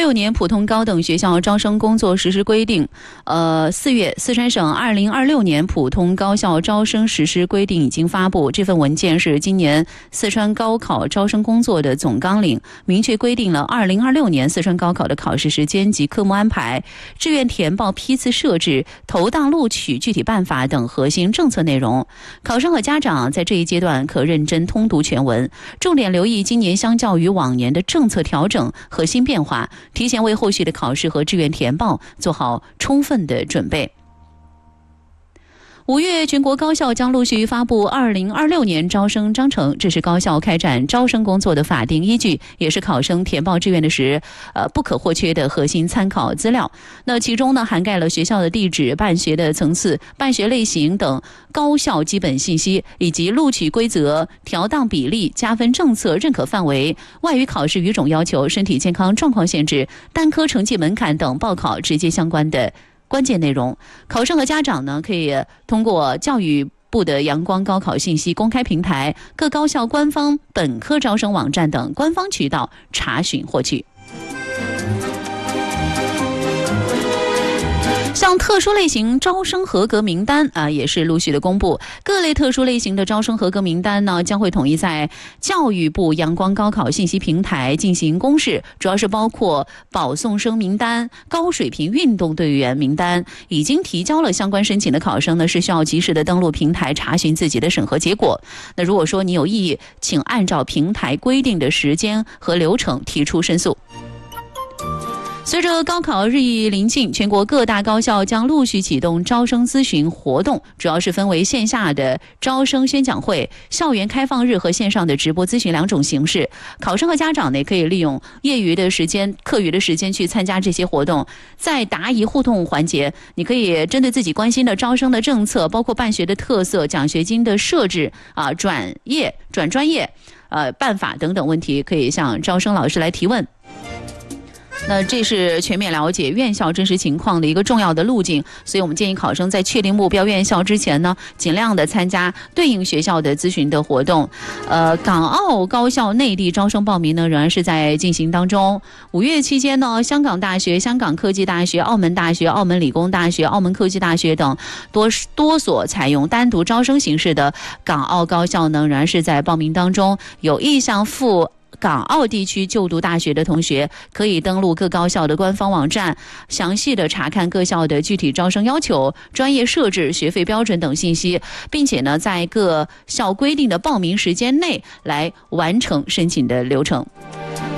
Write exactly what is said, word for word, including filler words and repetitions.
六年普通高等学校招生工作实施规定，呃，四月四川省二零二六年普通高校招生实施规定已经发布。这份文件是今年四川高考招生工作的总纲领，明确规定了二零二六年四川高考的考试时间及科目安排、志愿填报批次设置、投档录取具体办法等核心政策内容。考生和家长在这一阶段可认真通读全文，重点留意今年相较于往年的政策调整和新变化，提前为后续的考试和志愿填报做好充分的准备。五月，全国高校将陆续发布二零二六年招生章程，这是高校开展招生工作的法定依据，也是考生填报志愿的时呃不可或缺的核心参考资料。那其中呢，涵盖了学校的地址、办学的层次、办学类型等高校基本信息，以及录取规则、调档比例、加分政策、认可范围、外语考试语种要求、身体健康状况限制、单科成绩门槛等报考直接相关的关键内容。考生和家长呢，可以通过教育部的阳光高考信息公开平台、各高校官方本科招生网站等官方渠道查询获取。像特殊类型招生合格名单啊，也是陆续的公布。各类特殊类型的招生合格名单呢，将会统一在教育部阳光高考信息平台进行公示，主要是包括保送生名单、高水平运动队员名单。已经提交了相关申请的考生呢，是需要及时的登录平台查询自己的审核结果。那如果说你有异议，请按照平台规定的时间和流程提出申诉。随着高考日益临近，全国各大高校将陆续启动招生咨询活动，主要是分为线下的招生宣讲会、校园开放日和线上的直播咨询两种形式。考生和家长呢，可以利用业余的时间、课余的时间去参加这些活动。在答疑互动环节，你可以针对自己关心的招生的政策，包括办学的特色、奖学金的设置啊、转业、转专业、呃办法等等问题，可以向招生老师来提问。那这是全面了解院校真实情况的一个重要的路径，所以我们建议考生在确定目标院校之前呢，尽量的参加对应学校的咨询的活动。呃，港澳高校内地招生报名呢，仍然是在进行当中。五月期间呢，香港大学、香港科技大学、澳门大学、澳门理工大学、澳门科技大学等多多所采用单独招生形式的港澳高校呢，仍然是在报名当中。有意向赴港澳地区就读大学的同学，可以登录各高校的官方网站，详细的查看各校的具体招生要求、专业设置、学费标准等信息，并且呢，在各校规定的报名时间内来完成申请的流程。